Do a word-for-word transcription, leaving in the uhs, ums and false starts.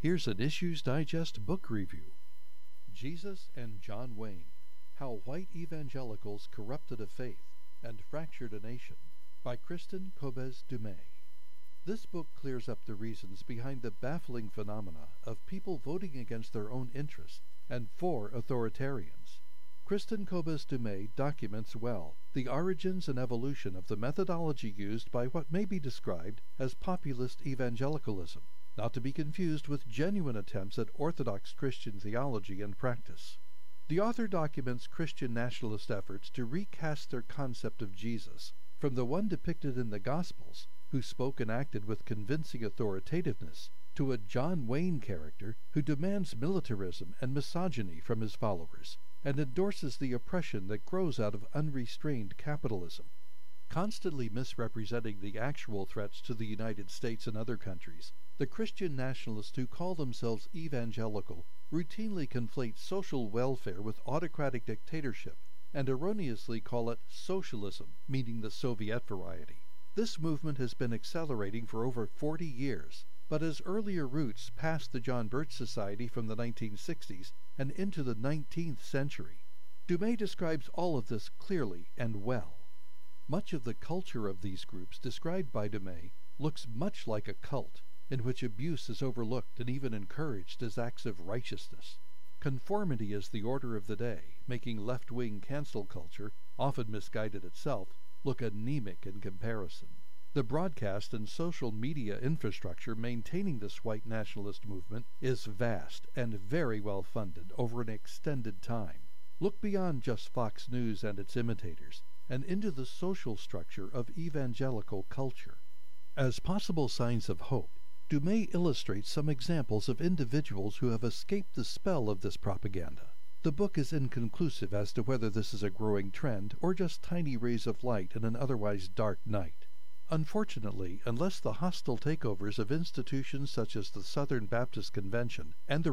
Here's an Issues Digest book review. Jesus and John Wayne: How White Evangelicals Corrupted a Faith and Fractured a Nation, by Kristin Kobes Du Mez. This book clears up the reasons behind the baffling phenomena of people voting against their own interests and for authoritarians. Kristin Kobes Du Mez documents well the origins and evolution of the methodology used by what may be described as populist evangelicalism, not to be confused with genuine attempts at orthodox Christian theology and practice. The author documents Christian nationalist efforts to recast their concept of Jesus from the one depicted in the Gospels, who spoke and acted with convincing authoritativeness, to a John Wayne character who demands militarism and misogyny from his followers, and endorses the oppression that grows out of unrestrained capitalism. Constantly misrepresenting the actual threats to the United States and other countries, the Christian nationalists who call themselves evangelical routinely conflate social welfare with autocratic dictatorship, and erroneously call it socialism, meaning the Soviet variety. This movement has been accelerating for over forty years, but has earlier roots past the John Birch Society from the nineteen sixties and into the nineteenth century. Du Mez describes all of this clearly and well. Much of the culture of these groups described by Du Mez looks much like a cult, in which abuse is overlooked and even encouraged as acts of righteousness. Conformity is the order of the day, making left-wing cancel culture, often misguided itself, look anemic in comparison. The broadcast and social media infrastructure maintaining this white nationalist movement is vast and very well funded over an extended time. Look beyond just Fox News and its imitators, and into the social structure of evangelical culture. As possible signs of hope, Du Mez illustrates some examples of individuals who have escaped the spell of this propaganda. The book is inconclusive as to whether this is a growing trend or just tiny rays of light in an otherwise dark night. Unfortunately, unless the hostile takeovers of institutions such as the Southern Baptist Convention and the